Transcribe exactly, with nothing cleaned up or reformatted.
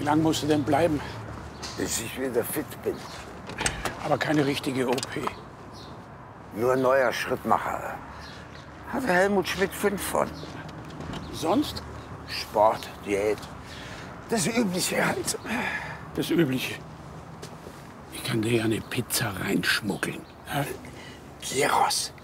Wie lange musst du denn bleiben? Bis ich wieder fit bin. Aber keine richtige O P. Nur ein neuer Schrittmacher. Hatte Helmut Schmidt fünf von. Sonst? Sport, Diät. Das Übliche halt. Das Übliche. Ich kann dir ja eine Pizza reinschmuggeln. Ja? Gyros.